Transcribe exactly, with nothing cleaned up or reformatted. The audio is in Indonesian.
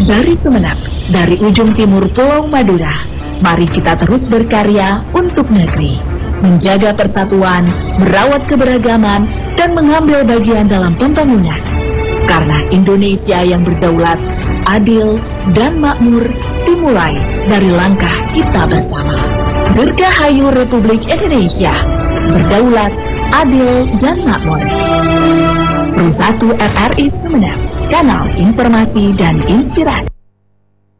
Dari Sumeneb, dari ujung timur Pulau Madura, mari kita terus berkarya untuk negeri, menjaga persatuan, merawat keberagaman, dan mengambil bagian dalam pembangunan. Karena Indonesia yang berdaulat, adil, dan makmur dimulai dari langkah kita bersama. Dirgahayu Republik Indonesia, berdaulat, adil, dan makmur. Pro satu R R I Sumeneb, kanal informasi dan inspirasi.